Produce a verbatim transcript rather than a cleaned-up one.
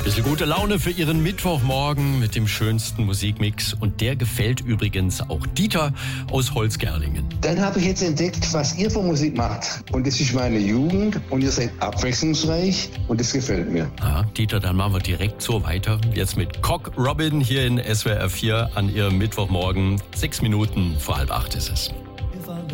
Bisschen gute Laune für Ihren Mittwochmorgen mit dem schönsten Musikmix. Und der gefällt übrigens auch Dieter aus Holzgerlingen. Dann habe ich jetzt entdeckt, was ihr für Musik macht. Und das ist meine Jugend. Und ihr seid abwechslungsreich. Und das gefällt mir. Ah, Dieter, dann machen wir direkt so weiter. Jetzt mit Cock Robin hier in S W R vier an Ihrem Mittwochmorgen. Sechs Minuten vor halb acht ist es.